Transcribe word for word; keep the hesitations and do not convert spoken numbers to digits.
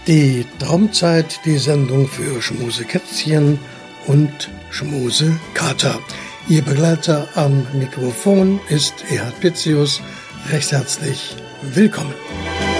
Die Traumzeit, die Sendung für Schmusekätzchen und Schmusekater. Ihr Begleiter am Mikrofon ist Erhard Pitzius. Recht herzlich willkommen.